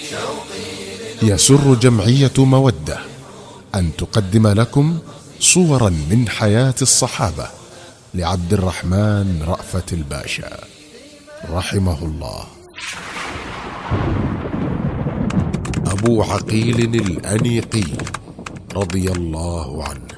يسر جمعية مودة أن تقدم لكم صورا من حياة الصحابة لعبد الرحمن رأفت الباشا رحمه الله. أبو عقيل الأنيقي رضي الله عنه.